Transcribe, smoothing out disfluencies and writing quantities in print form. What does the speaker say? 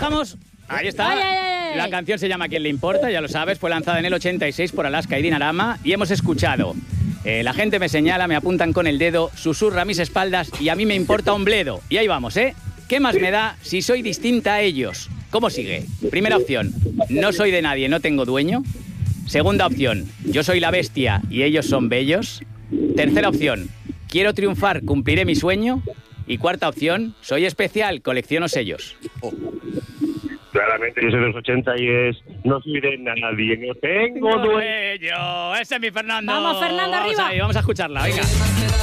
vamos. Ahí está. Ay, ay, ay. La canción se llama ¿Quién le importa? Ya lo sabes, fue lanzada en el 86 por Alaska y Dinarama y hemos escuchado. La gente me señala, me apuntan con el dedo, susurra a mis espaldas y a mí me importa un bledo. Y ahí vamos, ¿eh? ¿Qué más me da si soy distinta a ellos? ¿Cómo sigue? Primera opción, no soy de nadie, no tengo dueño. Segunda opción, yo soy la bestia y ellos son bellos. Tercera opción, quiero triunfar, cumpliré mi sueño. Y cuarta opción, soy especial, colecciono sellos. Claramente yo soy de los 80 y es no soy de nadie, no tengo dueño. Ese es mi Fernando. Vamos, Fernando, Vamos arriba. ahí, vamos a escucharla, venga.